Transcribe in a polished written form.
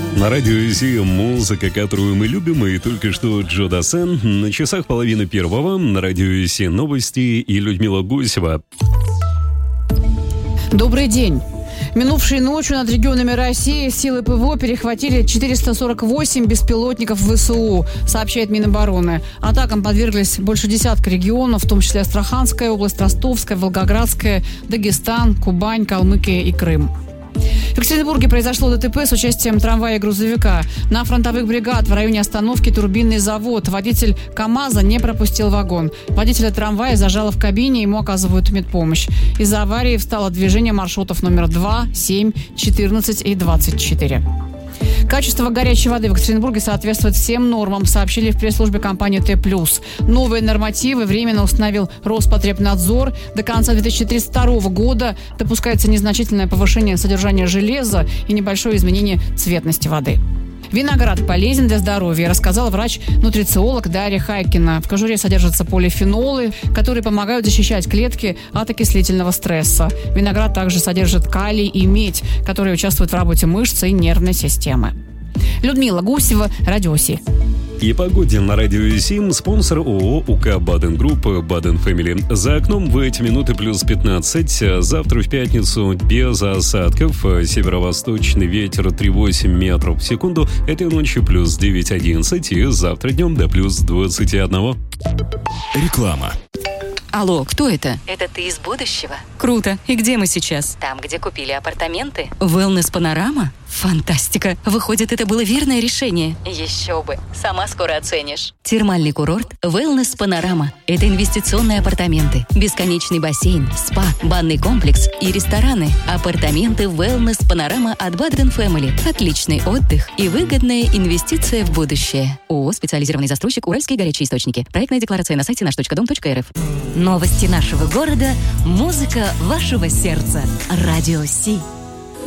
На радио Си музыка, которую мы любим, и только что Джо Дассен. На часах 12:30 на радио Си новости и Людмила Гусева. Добрый день. Минувшей ночью над регионами России силы ПВО перехватили 448 беспилотников ВСУ, сообщает Минобороны. Атакам подверглись больше десятка регионов, в том числе Астраханская область, Ростовская, Волгоградская, Дагестан, Кубань, Калмыкия и Крым. В Екатеринбурге произошло ДТП с участием трамвая и грузовика. На фронтовых бригад в районе остановки Турбинный завод. Водитель КАМАЗа не пропустил вагон. Водителя трамвая зажало в кабине, ему оказывают медпомощь. Из-за аварии встало движение маршрутов номер 2, 7, 14 и 24. Качество горячей воды в Екатеринбурге соответствует всем нормам, сообщили в пресс-службе компании Т+. Новые нормативы временно установил Роспотребнадзор. До конца 2032 года допускается незначительное повышение содержания железа и небольшое изменение цветности воды. Виноград полезен для здоровья, рассказала врач-нутрициолог Дарья Хайкина. В кожуре содержатся полифенолы, которые помогают защищать клетки от окислительного стресса. Виноград также содержит калий и медь, которые участвуют в работе мышц и нервной системы. Людмила Гусева, Радио Си. И погоде на радио Сим спонсор ООО УК Баден Групп Баден Фэмили. За окном в эти минуты плюс 15. Завтра в пятницу без осадков. Северо-восточный ветер 3,8 метров в секунду. Этой ночью плюс 9-11. И завтра днем до плюс 21. Реклама. Алло, кто это? Это ты из будущего? Круто. И где мы сейчас? Там, где купили апартаменты. Wellness Панорама? Фантастика. Выходит, это было верное решение. Еще бы. Сама скоро оценишь. Термальный курорт Wellness Панорама. Это инвестиционные апартаменты, бесконечный бассейн, спа, банный комплекс и рестораны. Апартаменты Wellness Панорама от Баден Family. Отличный отдых и выгодная инвестиция в будущее. ООО «Специализированный застройщик Уральские горячие источники». Проектная декларация на сайте наш.дом.рф. Новости нашего города, музыка вашего сердца. Радио Си.